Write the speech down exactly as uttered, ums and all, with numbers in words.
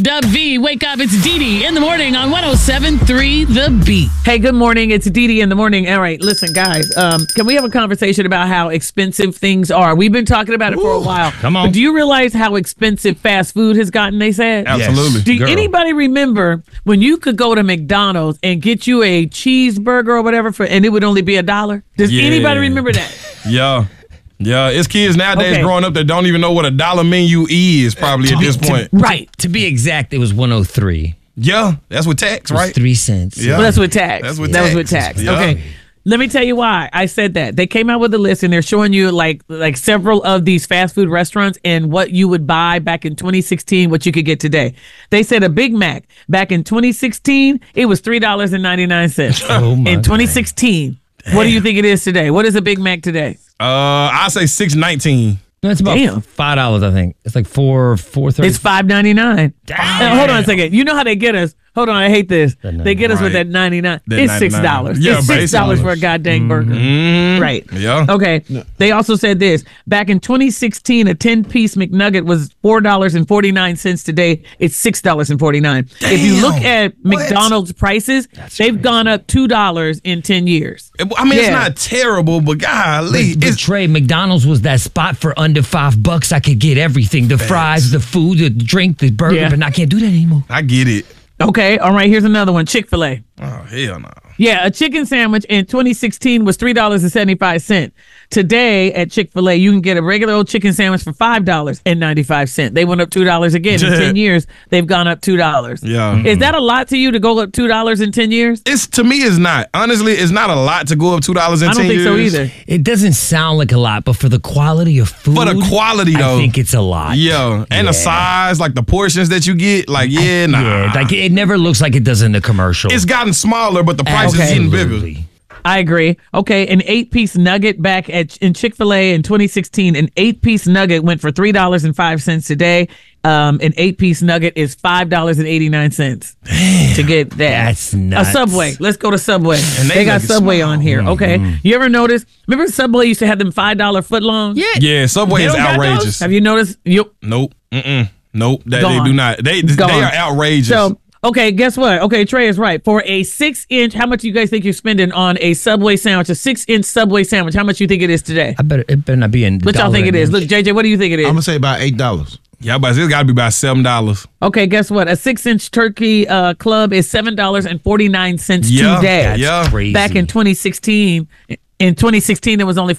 Dub V, wake up. It's Dee Dee in the morning on one oh seven point three The Beat. Hey, good morning. It's Dee Dee in the morning. All right, listen, guys, um, can we have a conversation about how expensive things are? We've been talking about it for a while. Come on. But do you realize how expensive fast food has gotten, they said? Absolutely. Do Girl. anybody remember when you could go to McDonald's and get you a cheeseburger or whatever for, and it would only be a dollar? Does Yeah. anybody remember that? Yeah. Yeah, it's kids nowadays Okay. growing up that don't even know what a dollar menu is probably To at be- this to- point. Right. To be exact, it was one oh three. Yeah, that's with tax, It was right? three cents. Yeah. Well, that's with tax. That's with that was tax. with tax. Yeah. Okay. Let me tell you why I said that. They came out with a list and they're showing you like like several of these fast food restaurants and what you would buy back in twenty sixteen, what you could get today. They said a Big Mac back in twenty sixteen, it was three dollars and ninety-nine cents. Oh, my in twenty sixteen. What do you think it is today? What is a Big Mac today? Uh, I say six nineteen. No, it's about Damn. five dollars. I think it's like four four thirty. It's five ninety-nine. Uh, hold on a second. You know how they get us? Hold on, I hate this. They get us with Right. that ninety-nine. That It's six ninety-nine. dollars. Yeah, it's six dollars for a basically. goddamn burger. Mm-hmm. Right. Yeah. Okay. They also said this. Back in twenty sixteen, a ten-piece McNugget was four dollars and forty-nine cents. Today, it's six dollars and forty-nine cents. If you look Damn. at McDonald's prices, they've gone up two dollars in ten years. I mean, it's Yeah. not terrible, but golly, But, but it's Trey, McDonald's was that spot for under five bucks. I could get everything: the fries, the food, the drink, the burger. Yeah. But I can't do that anymore. I get it. Okay. All right. Here's another one. Chick-fil-A. Oh hell no. Yeah, a chicken sandwich in twenty sixteen was three dollars and seventy-five cents. Today at Chick-fil-A, you can get a regular old chicken sandwich for five dollars and ninety-five cents. They went up two dollars again. In ten years, they've gone up two dollars. Yeah. Is that a lot to you to go up two dollars in ten years? It's to me, it's not. Honestly, it's not a lot to go up two dollars in I don't ten think so years. either. It doesn't sound like a lot, but for the quality of food, For the quality, though, I think it's a lot. Yeah, and the size, like the portions that you get, like yeah, nah. Yeah, like it never looks like it does in the commercial. It's gotten smaller, but the price Okay. is getting bigger. Absolutely. I agree. Okay, an eight-piece nugget back at in Chick-fil-A in twenty sixteen, an eight-piece nugget went for three dollars and five cents today. Um, an eight-piece nugget is five dollars and eighty-nine cents to get that. That's nuts. A Subway. Let's go to Subway. And they they got make it Subway small. on here. Okay. You ever notice? Remember Subway used to have them five dollar footlongs? Yeah. Yeah, Subway They is don't got those? outrageous. Have you noticed? You Nope. Mm-mm. Nope. That they Gone. do not. They they Gone. are outrageous. So, okay, guess what? Okay, Trey is right. For a six inch, how much do you guys think you're spending on a Subway sandwich? A six inch Subway sandwich. How much you think it is today? I better it better not be in. What y'all dollar think it is? range. Look, J J, what do you think it is? I'm gonna say about eight dollars. yeah, but it's got to be about seven dollars. Okay, guess what? A six inch turkey uh, club is seven dollars and forty nine cents Yeah, today. yeah. Crazy. Back in twenty sixteen, in twenty sixteen, it was only